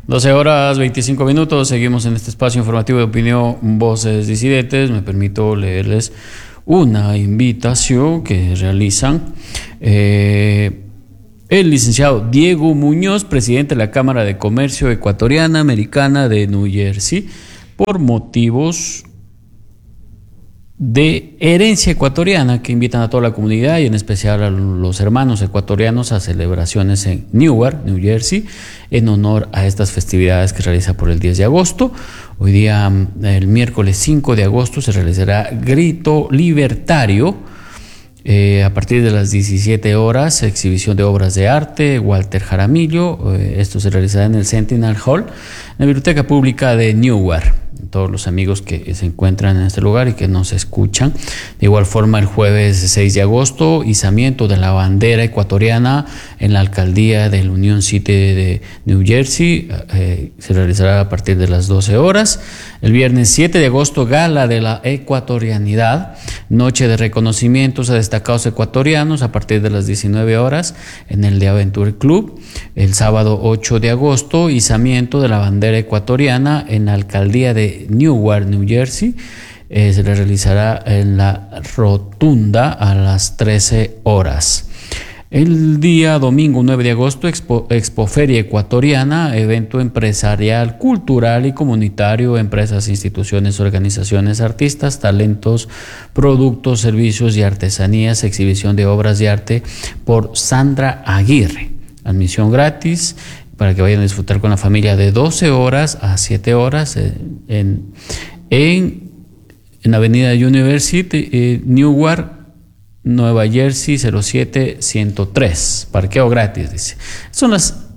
12 horas 25 minutos, seguimos en este espacio informativo de opinión Voces Disidentes. Me permito leerles una invitación que realizan el licenciado Diego Muñoz, presidente de la Cámara de Comercio Ecuatoriana Americana de New Jersey, por motivos de herencia ecuatoriana, que invitan a toda la comunidad y en especial a los hermanos ecuatorianos a celebraciones en Newark, New Jersey, en honor a estas festividades que se realiza por el 10 de agosto. Hoy día, el miércoles 5 de agosto, se realizará Grito Libertario a partir de las 17 horas, exhibición de obras de arte, Walter Jaramillo. Esto se realizará en el Sentinel Hall, en la Biblioteca Pública de Newark. Todos los amigos que se encuentran en este lugar y que nos escuchan. De igual forma, el jueves 6 de agosto, izamiento de la bandera ecuatoriana en la alcaldía del Union City de New Jersey. Se realizará a partir de las 12 horas. El viernes 7 de agosto, gala de la ecuatorianidad, noche de reconocimientos a destacados ecuatorianos a partir de las 19 horas en el de Aventure Club. El sábado 8 de agosto, izamiento de la bandera ecuatoriana en la alcaldía de Newark, New Jersey. Se le realizará en la rotunda a las 13 horas. El día domingo 9 de agosto, Expoferia Ecuatoriana, evento empresarial, cultural y comunitario, empresas, instituciones, organizaciones, artistas, talentos, productos, servicios y artesanías, exhibición de obras de arte por Sandra Aguirre. Admisión gratis para que vayan a disfrutar con la familia de 12 horas a 7 horas en Avenida University, Newark, Nueva Jersey 07103. Parqueo gratis, dice. Son las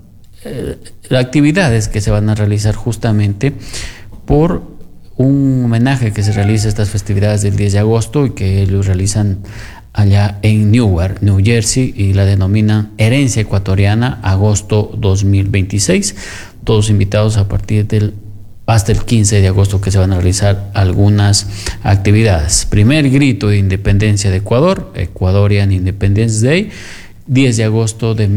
actividades que se van a realizar justamente por un homenaje que se realiza a estas festividades del 10 de agosto y que ellos realizan allá en Newark, New Jersey, y la denominan Herencia Ecuatoriana Agosto 2026. Todos invitados a partir hasta el 15 de agosto, que se van a realizar algunas actividades. Primer grito de independencia de Ecuador, Ecuadorian Independence Day, 10 de agosto de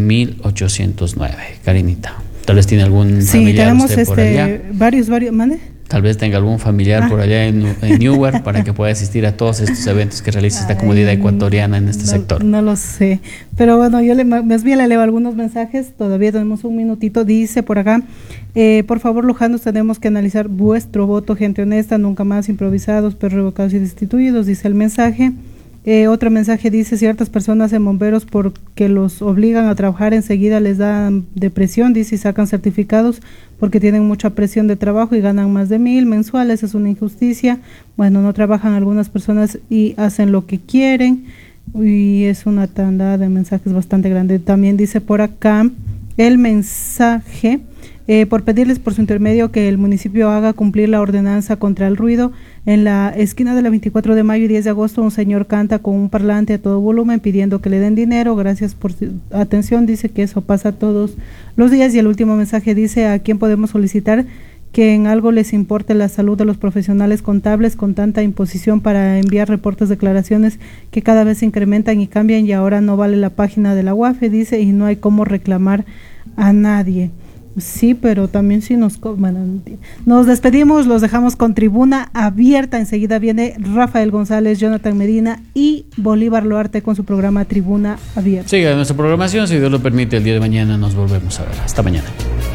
1809. Karinita, tal vez tiene algún familiar usted por allá. Varios, ¿mande? Tal vez tenga algún familiar por allá en Newark para que pueda asistir a todos estos eventos que realiza esta comunidad ecuatoriana en este sector. No lo sé, pero bueno, yo más bien le leo algunos mensajes, todavía tenemos un minutito. Dice por acá, por favor, Lujanos, tenemos que analizar vuestro voto, gente honesta, nunca más improvisados, pero revocados y destituidos, dice el mensaje. Otro mensaje dice, ciertas personas en bomberos, porque los obligan a trabajar, enseguida les dan depresión, dice, y sacan certificados porque tienen mucha presión de trabajo y ganan más de 1,000 mensuales, es una injusticia. Bueno, no trabajan algunas personas y hacen lo que quieren, y es una tanda de mensajes bastante grande. También dice por acá el mensaje, por pedirles por su intermedio que el municipio haga cumplir la ordenanza contra el ruido. En la esquina de la 24 de mayo y 10 de agosto, un señor canta con un parlante a todo volumen pidiendo que le den dinero. Gracias por su atención. Dice que eso pasa todos los días. Y el último mensaje dice, ¿a quién podemos solicitar que en algo les importe la salud de los profesionales contables con tanta imposición para enviar reportes, declaraciones que cada vez se incrementan y cambian, y ahora no vale la página de la UAFE, dice, y no hay cómo reclamar a nadie? Sí, pero también sí nos despedimos, los dejamos con Tribuna Abierta. Enseguida viene Rafael González, Jonathan Medina y Bolívar Loarte con su programa Tribuna Abierta. Siga nuestra programación, si Dios lo permite, el día de mañana nos volvemos a ver. Hasta mañana.